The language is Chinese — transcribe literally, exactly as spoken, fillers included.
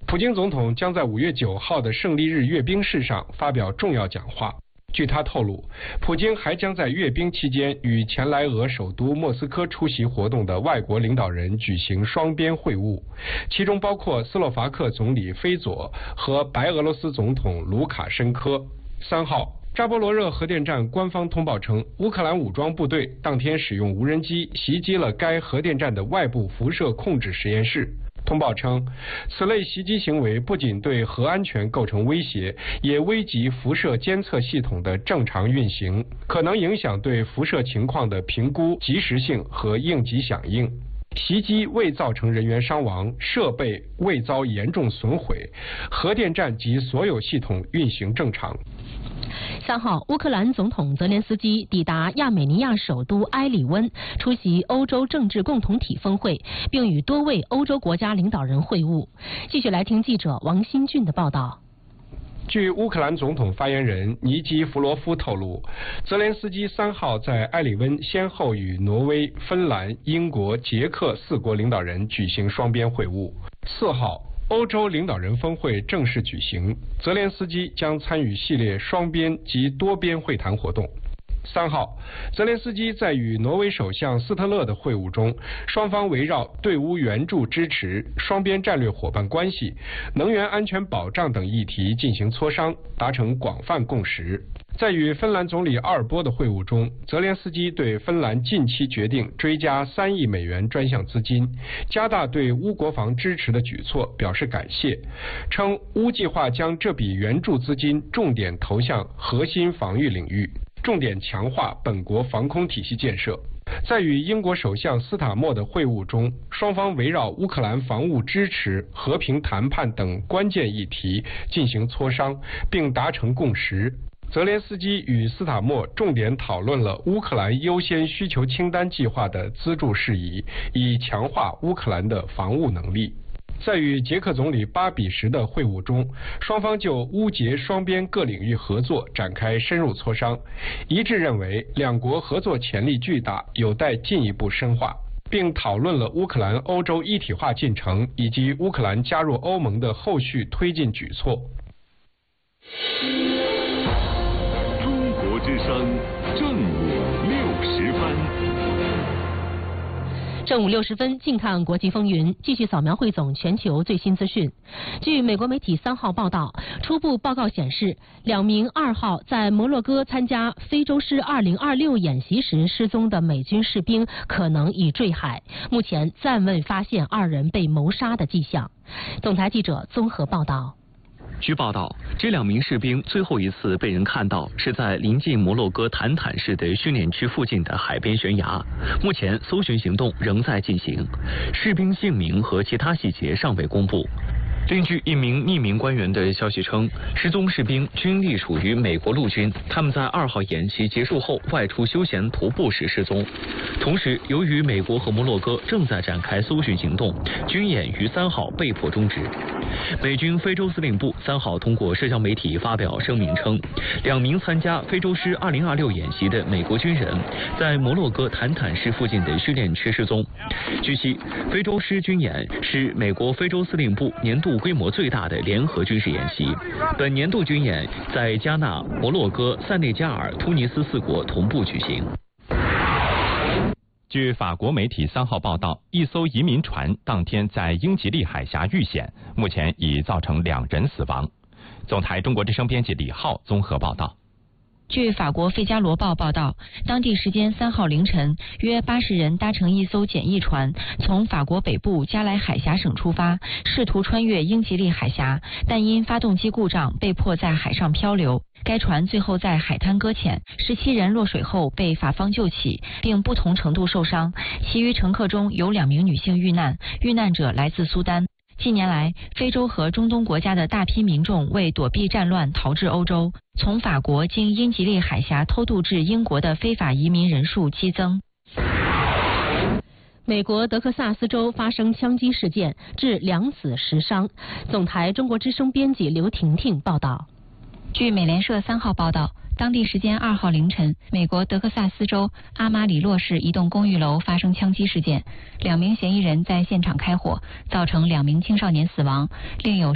普京总统将在五月九号的胜利日阅兵式上发表重要讲话。据他透露，普京还将在阅兵期间与前来俄首都莫斯科出席活动的外国领导人举行双边会晤，其中包括斯洛伐克总理菲佐和白俄罗斯总统卢卡申科。三号，扎波罗热核电站官方通报称，乌克兰武装部队当天使用无人机袭击了该核电站的外部辐射控制实验室。通报称，此类袭击行为不仅对核安全构成威胁，也危及辐射监测系统的正常运行，可能影响对辐射情况的评估及时性和应急响应。袭击未造成人员伤亡，设备未遭严重损毁，核电站及所有系统运行正常。 三号，乌克兰总统泽连斯基抵达亚美尼亚首都埃里温，出席欧洲政治共同体峰会，并与多位欧洲国家领导人会晤。继续来听记者王新俊的报道。 据乌克兰总统发言人尼基弗罗夫透露，泽连斯基三号在埃里温先后与挪威、芬兰、英国、捷克四国领导人举行双边会晤。四号，欧洲领导人峰会正式举行，泽连斯基将参与系列双边及多边会谈活动。三号，泽连斯基在与挪威首相斯特勒的会晤中，双方围绕对乌援助支持、双边战略伙伴关系、能源安全保障等议题进行磋商，达成广泛共识。在与芬兰总理阿尔波的会晤中，泽连斯基对芬兰近期决定追加三亿美元专项资金，加大对乌国防支持的举措表示感谢，称乌计划将这笔援助资金重点投向核心防御领域，重点强化本国防空体系建设。在与英国首相斯塔默的会晤中，双方围绕乌克兰防务支持、和平谈判等关键议题进行磋商，并达成共识。泽连斯基与斯塔默重点讨论了乌克兰优先需求清单计划的资助事宜，以强化乌克兰的防务能力。在与捷克总理巴比什的会晤中，双方就乌捷双边各领域合作展开深入磋商，一致认为两国合作潜力巨大，有待进一步深化，并讨论了乌克兰欧洲一体化进程以及乌克兰加入欧盟的后续推进举措。 中国之声正午六十分。 正午六十分，近看国际风云，继续扫描汇总全球最新资讯。据美国媒体三号报道，初步报告显示，两名二号在摩洛哥参加非洲狮二零二六演习时失踪的美军士兵可能已坠海，目前暂未发现二人被谋杀的迹象。总台记者综合报道。 据报道，这两名士兵最后一次被人看到是在临近摩洛哥坦坦市的训练区附近的海边悬崖。目前搜寻行动仍在进行，士兵姓名和其他细节尚未公布。另据一名匿名官员的消息称，失踪士兵均隶属于美国陆军，他们在二号演习结束后外出休闲徒步时失踪。同时，由于美国和摩洛哥正在展开搜寻行动，军演于三号被迫终止。美军非洲司令部三号通过社交媒体发表声明称，两名参加非洲狮二零二六演习的美国军人在摩洛哥坦坦市附近的训练区失踪。据悉，非洲狮军演是美国非洲司令部年度规模最大的联合军事演习。本年度军演在加纳、摩洛哥、塞内加尔、突尼斯四国同步举行。 据法国媒体三号报道，一艘移民船当天在英吉利海峡遇险，目前已造成两人死亡。总台中国之声编辑李浩综合报道。 据法国《费加罗报》报道，当地时间三号凌晨，约八十人搭乘一艘简易船，从法国北部加莱海峡省出发，试图穿越英吉利海峡，但因发动机故障被迫在海上漂流。该船最后在海滩搁浅，十七人落水后被法方救起，并不同程度受伤。其余乘客中有两名女性遇难，遇难者来自苏丹。近年来，非洲和中东国家的大批民众为躲避战乱逃至欧洲，从法国经英吉利海峡偷渡至英国的非法移民人数激增。 美国德克萨斯州发生枪击事件，致两死十伤。总台中国之声编辑刘婷婷报道。 据美联社三号报道，当地时间二号凌晨，美国德克萨斯州阿马里洛市一栋公寓楼发生枪击事件，两名嫌疑人在现场开火，造成两名青少年死亡，另有